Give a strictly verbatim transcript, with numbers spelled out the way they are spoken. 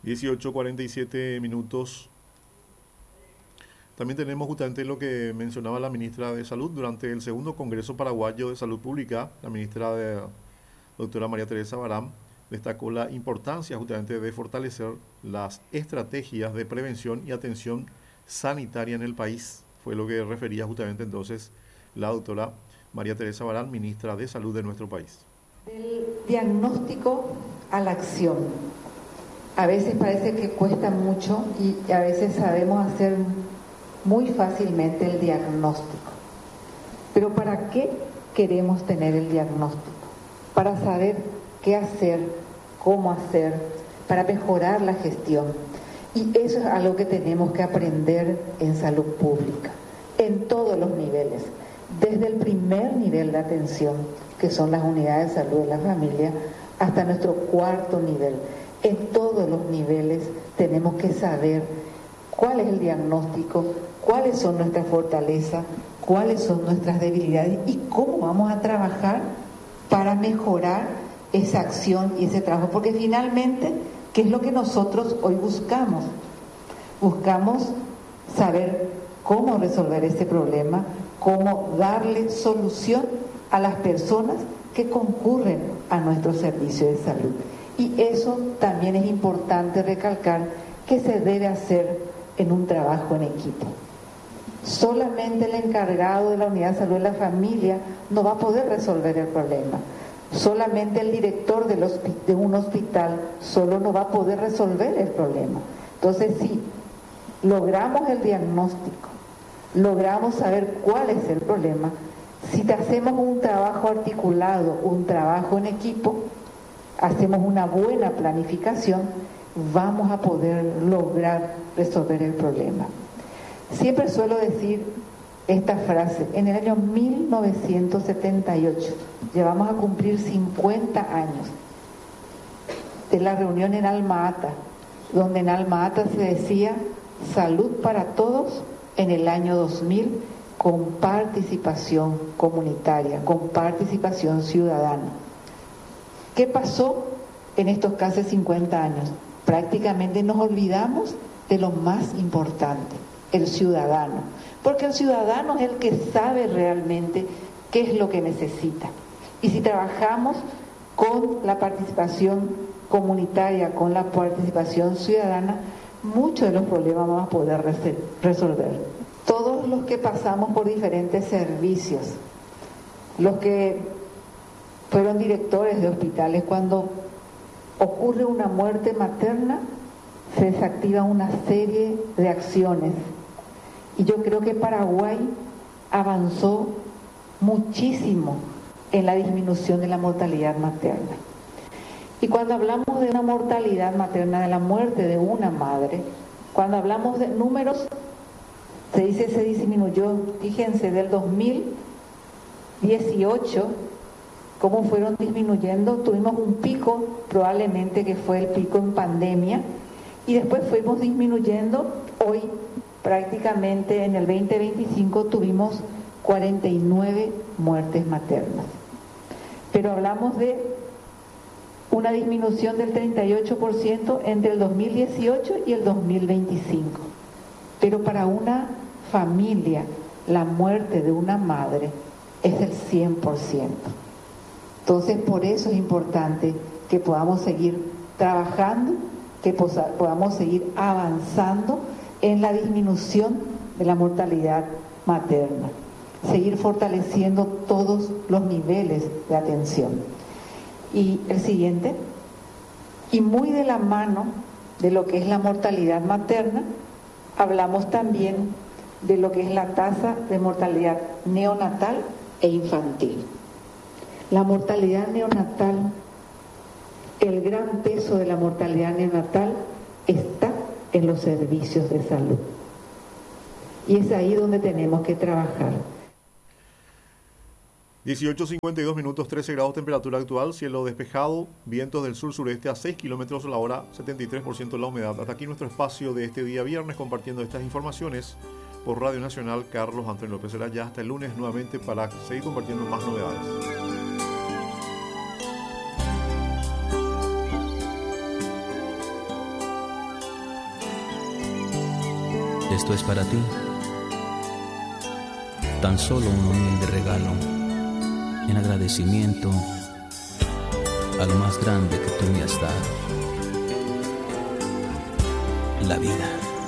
dieciocho cuarenta y siete minutos. También tenemos justamente lo que mencionaba la ministra de Salud durante el segundo Congreso Paraguayo de Salud Pública. La ministra de, doctora María Teresa Barán, destacó la importancia justamente de fortalecer las estrategias de prevención y atención sanitaria en el país. Fue lo que refería justamente entonces la doctora María Teresa Barán, ministra de Salud de nuestro país. Del diagnóstico a la acción. A veces parece que cuesta mucho y a veces sabemos hacer muy fácilmente el diagnóstico. Pero ¿para qué queremos tener el diagnóstico? Para saber qué hacer, cómo hacer, para mejorar la gestión. Y eso es algo que tenemos que aprender en salud pública, en todos los niveles, desde el primer nivel de atención, que son las unidades de salud de la familia, hasta nuestro cuarto nivel. En todos los niveles tenemos que saber cuál es el diagnóstico, cuáles son nuestras fortalezas, cuáles son nuestras debilidades y cómo vamos a trabajar para mejorar esa acción y ese trabajo. Porque finalmente, ¿qué es lo que nosotros hoy buscamos? Buscamos saber cómo resolver ese problema, cómo darle solución a las personas que concurren a nuestro servicio de salud. Y eso también es importante recalcar que se debe hacer en un trabajo en equipo. Solamente el encargado de la unidad de salud de la familia no va a poder resolver el problema. Solamente el director del hospi- de un hospital solo no va a poder resolver el problema. Entonces, si logramos el diagnóstico, logramos saber cuál es el problema, si te hacemos un trabajo articulado, un trabajo en equipo, hacemos una buena planificación, vamos a poder lograr resolver el problema. Siempre suelo decir esta frase. En el año mil novecientos setenta y ocho, llevamos a cumplir cincuenta años de la reunión en Alma Ata, donde en Alma Ata se decía salud para todos en el año dos mil, con participación comunitaria, con participación ciudadana. ¿Qué pasó en estos casi cincuenta años? Prácticamente nos olvidamos de lo más importante, el ciudadano, porque el ciudadano es el que sabe realmente qué es lo que necesita. Y si trabajamos con la participación comunitaria, con la participación ciudadana, muchos de los problemas vamos a poder resolver. Todos los que pasamos por diferentes servicios, los que fueron directores de hospitales, cuando ocurre una muerte materna, se desactiva una serie de acciones. Y yo creo que Paraguay avanzó muchísimo en la disminución de la mortalidad materna. Y cuando hablamos de una mortalidad materna, de la muerte de una madre, cuando hablamos de números, se dice se disminuyó, fíjense, del dos mil dieciocho, cómo fueron disminuyendo. Tuvimos un pico, probablemente que fue el pico en pandemia, y después fuimos disminuyendo. Hoy prácticamente en el veinte veinticinco tuvimos cuarenta y nueve muertes maternas. Pero hablamos de una disminución del treinta y ocho por ciento entre el dos mil dieciocho y el dos mil veinticinco. Pero para una familia, la muerte de una madre es del cien por ciento. Entonces, por eso es importante que podamos seguir trabajando, que podamos seguir avanzando en la disminución de la mortalidad materna, seguir fortaleciendo todos los niveles de atención. Y el siguiente, y muy de la mano de lo que es la mortalidad materna, hablamos también de lo que es la tasa de mortalidad neonatal e infantil. La mortalidad neonatal, el gran peso de la mortalidad neonatal está en los servicios de salud. Y es ahí donde tenemos que trabajar. dieciocho cincuenta y dos minutos, trece grados temperatura actual, cielo despejado, vientos del sur-sureste a seis kilómetros a la hora, setenta y tres por ciento la humedad. Hasta aquí nuestro espacio de este día viernes, compartiendo estas informaciones por Radio Nacional. Carlos Antonio López será ya hasta el lunes nuevamente para seguir compartiendo más novedades. Esto es para ti, tan solo un humilde regalo en agradecimiento a lo más grande que tú me has dado, la vida.